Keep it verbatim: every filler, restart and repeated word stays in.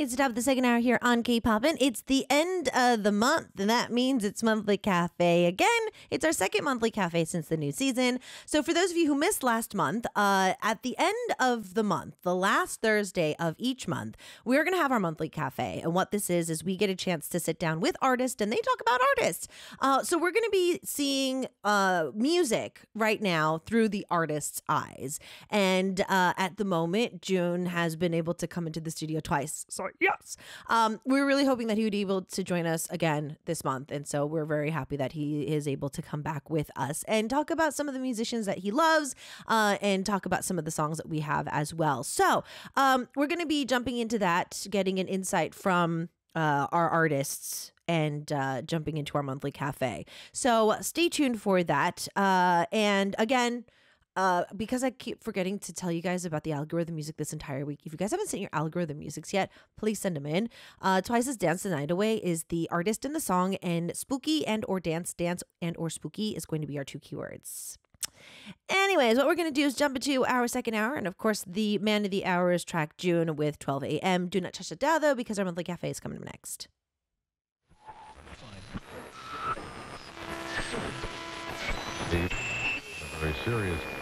It's the top of the second hour here on K-Poppin'. It's the end of the month, and that means it's Monthly Cafe again. It's our second Monthly Cafe since the new season. So for those of you who missed last month, uh, at the end of the month, the last Thursday of each month, we're going to have our Monthly Cafe. And what this is, is we get a chance to sit down with artists, and they talk about artists. Uh, so we're going to be seeing uh, music right now through the artist's eyes. And uh, at the moment, June has been able to come into the studio twice. So yes, um, we're really hoping that he would be able to join us again this month. And so we're very happy that he is able to come back with us and talk about some of the musicians that he loves uh, and talk about some of the songs that we have as well. So um, we're going to be jumping into that, getting an insight from uh, our artists and uh, jumping into our Monthly Cafe. So stay tuned for that. Uh, and again, Uh, because I keep forgetting to tell you guys about the algorithm music this entire week. If you guys haven't sent your algorithm musics yet, please send them in. Uh, Twice's Dance the Night Away is the artist in the song, and Spooky and or Dance, Dance and or Spooky is going to be our two keywords. Anyways, what we're going to do is jump into our second hour. And of course, the man of the hour is track June with twelve a.m. Do not touch the dial, though, because our Monthly Cafe is coming up next. A very serious